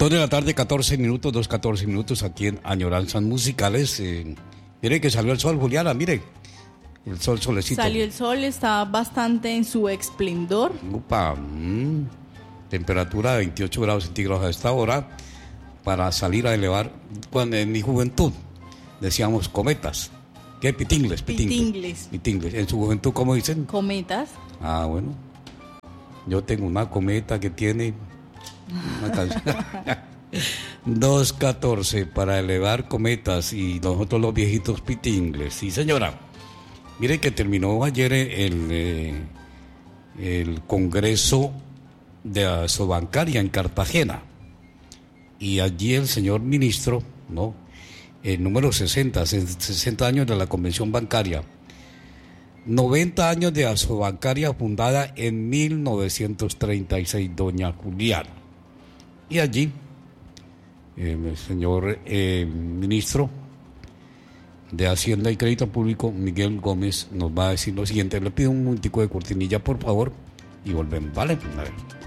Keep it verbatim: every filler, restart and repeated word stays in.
Dos de la tarde, catorce minutos, dos, catorce minutos aquí en Añoranzas Musicales. Eh, mire que salió el sol, Juliana, mire. El sol, solecito. Salió el sol, está bastante en su esplendor. Upa, mmm, temperatura de veintiocho grados centígrados a esta hora. Para salir a elevar, cuando en mi juventud decíamos cometas. ¿Qué? Pitingles, pitingles. Pitingles. Pitingles. En su juventud, ¿cómo dicen? Cometas. Ah, bueno. Yo tengo una cometa que tiene una canción. dos catorce para elevar cometas y nosotros los viejitos pitingles. Sí, señora. Mire que terminó ayer el, eh, el Congreso de Asobancaria en Cartagena. Y allí el señor ministro, ¿no? El número sesenta, sesenta años de la Convención Bancaria. noventa años de Asobancaria fundada en mil novecientos treinta y seis, doña Juliana. Y allí, eh, el señor eh, ministro de Hacienda y Crédito Público, Miguel Gómez, nos va a decir lo siguiente. Le pido un momentico de cortinilla, por favor, y volvemos, ¿vale? A ver.